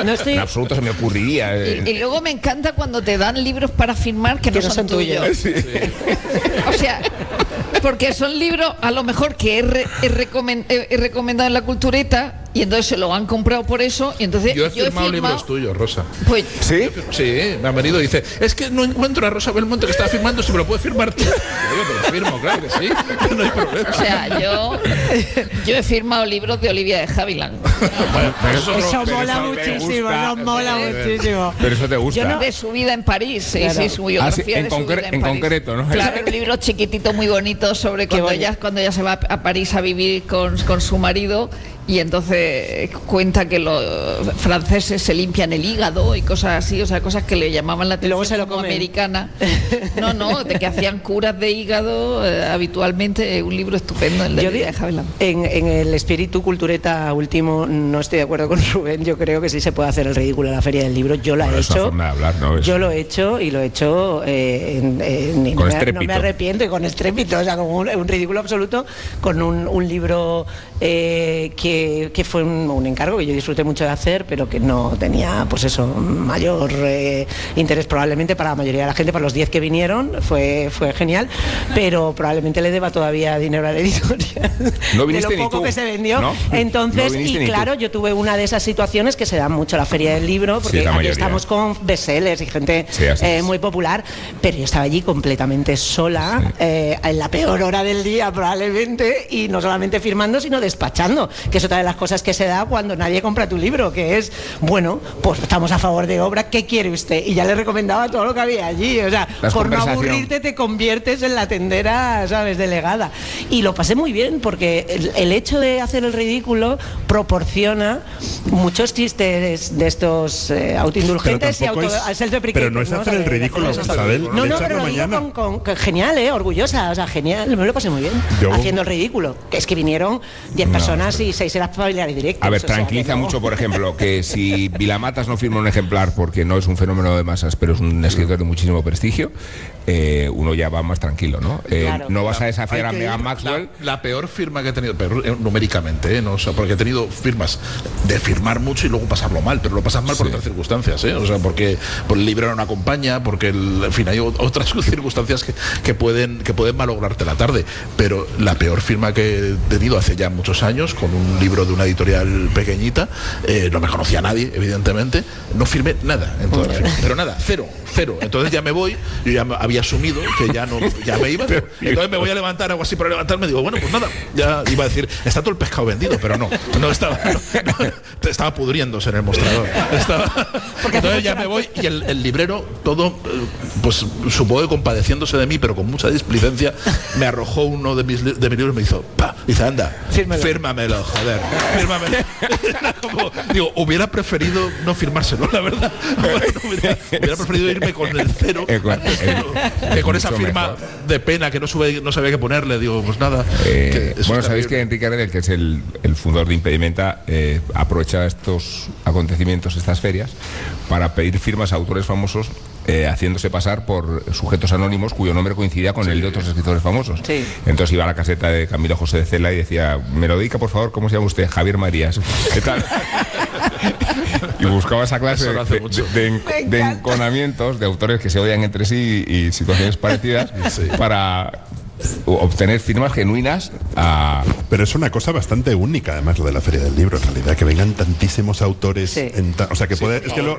En absoluto se me ocurriría. Y luego me encanta cuando te dan libros para firmar que no son tuyos. Sí. O sea, porque son libros a lo mejor que he recomendado en la Cultureta y entonces se lo han comprado por eso y entonces yo he firmado libros tuyos, Rosa. Pues, ¿sí? Sí, me han venido y dice, es que no encuentro a Rosa Belmonte que estaba firmando, si me lo puedes firmar tú. Yo te lo firmo, claro que sí, no hay problema. O sea, yo he firmado libros de Olivia de Havilland. Bueno, eso mola muchísimo, nos mola muchísimo. Pero eso te gusta. De su vida en París, sí, Claro. sí, su biografía en de su vida en París. concreto, ¿no? Claro, un libro chiquitito muy bonito sobre cuando ella se va a París a vivir con su marido. Y entonces cuenta que los franceses se limpian el hígado y cosas así, o sea, cosas que le llamaban la atención luego se lo como comen. americana. No, de que hacían curas de hígado habitualmente. Un libro estupendo, el de Olivia de Havilland. En el espíritu cultureta último no estoy de acuerdo con Rubén. Yo creo que sí se puede hacer el ridículo en la Feria del Libro. Yo lo he hecho. Forma de hablar, ¿no? Yo lo he hecho y lo he hecho con estrépito. No me arrepiento y con estrépito, o sea, como un ridículo absoluto, con un libro que fue un encargo que yo disfruté mucho de hacer, pero que no tenía, pues eso, mayor interés probablemente para la mayoría de la gente. Para los 10 que vinieron fue genial, pero probablemente le deba todavía dinero a la editorial No viniste de lo ni poco tú, que se vendió. ¿no? Entonces, No viniste y ni claro, tú. yo tuve una de esas situaciones que se dan mucho a la Feria del Libro, porque Sí, la aquí mayoría. estamos con bestsellers y gente Sí, así es. muy popular, pero yo estaba allí completamente sola, en la peor hora del día probablemente, y no solamente firmando, sino despachando, que es otra de las cosas que se da cuando nadie compra tu libro, que es, bueno, pues estamos a favor de obra, ¿qué quiere usted? Y ya le recomendaba todo lo que había allí, o sea, por no aburrirte te conviertes en la tendera, ¿sabes?, delegada. Y lo pasé muy bien, porque el hecho de hacer el ridículo proporciona muchos chistes de estos autoindulgentes y self-deprecating. Pero no es hacer el ridículo, Isabel. No, de pero lo digo mañana. genial, orgullosa, o sea, genial, me lo pasé muy bien haciendo el ridículo. Es que vinieron 10 personas y 6 eran familiares directos. A ver, tranquiliza mucho, por ejemplo, que si Vilamatas no firma un ejemplar porque no es un fenómeno de masas, pero es un escritor de muchísimo prestigio, uno ya va más tranquilo, ¿no? Claro. No vas a desafiar a Meghan Maxwell. La peor firma que he tenido, numéricamente, ¿no? O sea, porque he tenido firmas de firmar mucho y luego pasarlo mal, pero lo pasas mal por otras circunstancias, ¿eh? O sea, porque el libro no acompaña, porque en fin, hay otras circunstancias que pueden malograrte la tarde. Pero la peor firma que he tenido hace ya muchos años, con un libro de una editorial pequeñita, no me conocía nadie, evidentemente, no firmé nada en toda la firma, pero nada, cero. Entonces ya me voy, yo ya había asumido que ya me iba, entonces me voy a levantar, algo así para levantarme, digo, bueno, pues nada, ya iba a decir, está todo el pescado vendido, pero no estaba pudriéndose en el mostrador. Entonces ya me voy y el librero, todo, pues supongo que compadeciéndose de mí, pero con mucha displicencia, me arrojó uno de mis libros y me hizo, dice, anda, fírmamelo, joder, fírmamelo. Digo, hubiera preferido no firmárselo, la verdad. Hubiera preferido irme con el cero que con esa firma mejor. De pena que no sabía qué ponerle. Digo, pues nada. Bueno, sabéis que Enrique Redel, que es el fundador de Impedimenta, aprovecha estos acontecimientos, estas ferias, para pedir firmas a autores famosos, haciéndose pasar por sujetos anónimos cuyo nombre coincidía con el de otros escritores famosos. Sí. Entonces iba a la caseta de Camilo José de Cela y decía, me lo dedica, por favor, ¿cómo se llama usted? Javier Marías. ¿Qué tal? Y buscaba esa clase de enconamientos de autores que se odian entre sí y situaciones parecidas para obtener firmas genuinas Pero es una cosa bastante única, además, lo de la Feria del Libro, en realidad, que vengan tantísimos autores. O sea, que puede, es que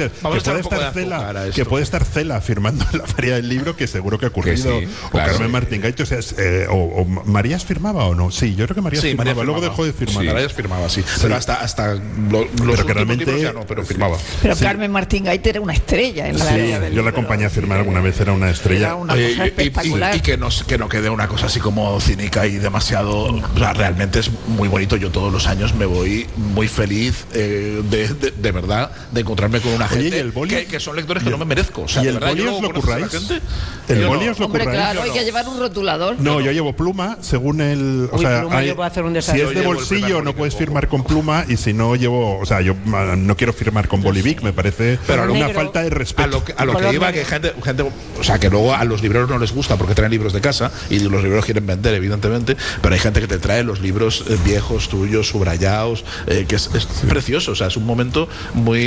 puede estar Cela firmando en la Feria del Libro, que seguro que ha ocurrido. O Carmen Martín Gaite, o Marías firmaba o no. Sí, yo creo que Marías firmaba, luego dejó de firmar. Marías firmaba, sí. Pero hasta los últimos libros ya no, pero firmaba. Pero Carmen Martín Gaite era una estrella en la Feria del Libro. Yo la acompañé a firmar alguna vez, era una estrella. Era una cosa espectacular. Y que no quede una cosa así como cínica y demasiado. O sea, realmente es muy bonito. Yo todos los años me voy muy feliz de verdad de encontrarme con una gente que son lectores que no me merezco. O sea, ¿y el boli os lo curráis? ¿El boli os lo curráis? Claro, hay que llevar un rotulador. No, yo llevo pluma según el. O sea, si es de bolsillo no puedes firmar con pluma, y si no llevo. O sea, yo no quiero firmar con bolivic, me parece una falta de respeto. A lo que iba, que gente, o sea, que luego a los libreros no les gusta porque traen libros de casa y los libreros quieren vender, evidentemente, pero hay gente que te trae los libros viejos tuyos, subrayados, que es precioso. O sea, es un momento muy